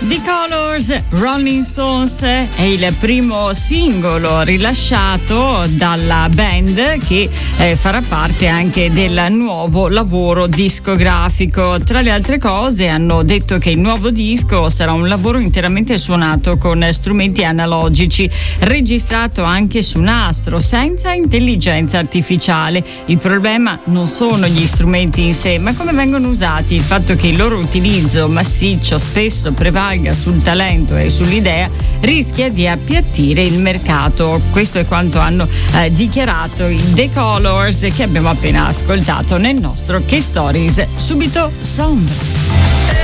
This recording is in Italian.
The Colors, Rolling Stones è il primo singolo rilasciato dalla band che farà parte anche del nuovo lavoro discografico. Tra le altre cose hanno detto che il nuovo disco sarà un lavoro interamente suonato con strumenti analogici, registrato anche su nastro, senza intelligenza artificiale. Il problema non sono gli strumenti in sé, ma come vengono usati. Il fatto che il loro utilizzo massiccio spesso prevalga sul talento e sull'idea rischia di appiattire il mercato. Questo è quanto hanno dichiarato i The Colors, che abbiamo appena ascoltato nel nostro Che Stories. Subito Sombra.